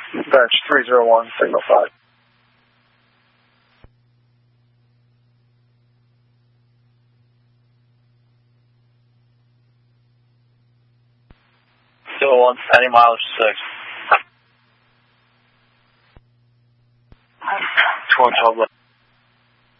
Bench 301, signal 5. Still 1, any mileage 6. 12 left.